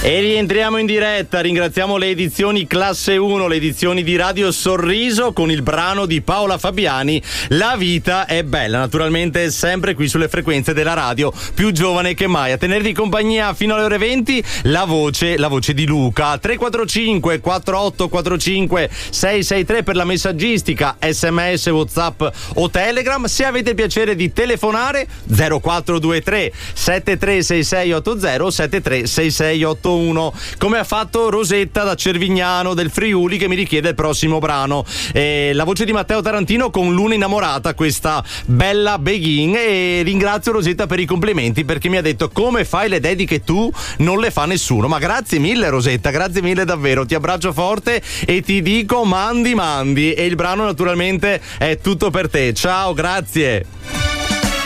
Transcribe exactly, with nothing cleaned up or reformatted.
E rientriamo in diretta, ringraziamo le edizioni Classe uno, le edizioni di Radio Sorriso con il brano di Paola Fabiani, La vita è bella, naturalmente sempre qui sulle frequenze della radio più giovane che mai. A tenervi compagnia fino alle ore venti la voce, la voce di Luca. Tre quattro cinque quattro otto quattro cinque sei sei tre per la messaggistica, sms, whatsapp o telegram. Se avete il piacere di telefonare zero quattro due tre sette tre sei sei otto zero sette tre sei sei otto uno, come ha fatto Rosetta da Cervignano del Friuli, che mi richiede il prossimo brano. Eh, la voce di Matteo Tarantino con Luna innamorata, questa bella Begin. E ringrazio Rosetta per i complimenti, perché mi ha detto: come fai le dediche tu, non le fa nessuno. Ma grazie mille Rosetta, grazie mille davvero, ti abbraccio forte e ti dico mandi mandi. E il brano naturalmente è tutto per te. Ciao, grazie.